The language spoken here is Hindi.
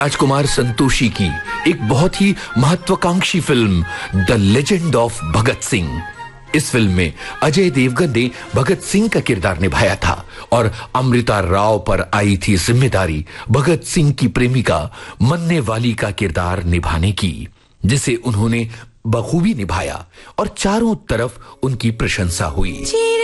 राजकुमार संतोषी की एक बहुत ही महत्वाकांक्षी film the legend of Bhagat Singh. इस फिल्म में अजय देवगन ने भगत सिंह का किरदार निभाया था और अमृता राव पर आई थी जिम्मेदारी भगत सिंह की प्रेमिका मन्ने वाली का किरदार निभाने की, जिसे उन्होंने बखूबी निभाया और चारों तरफ उनकी प्रशंसा हुई।